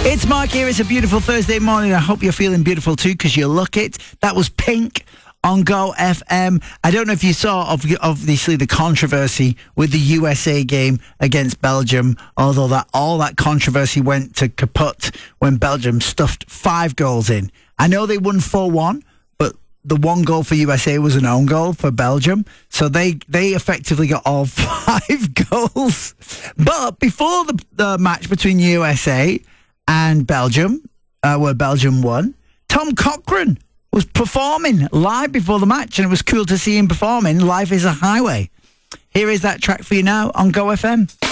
It's Mark here. It's a beautiful Thursday morning. I hope you're feeling beautiful too, because you look it. That was Pink on Go FM. I don't know if you saw, obviously, the controversy with the USA game against Belgium, although all that controversy went to kaput when Belgium stuffed 5 goals in. I know they won 4-1, but the 1 goal for USA was an own goal for Belgium, so they effectively got all 5 goals. But before the match between USA and Belgium, where Belgium won, Tom Cochrane was performing live before the match, and it was cool to see him performing. Life is a Highway. Here is that track for you now on Go FM.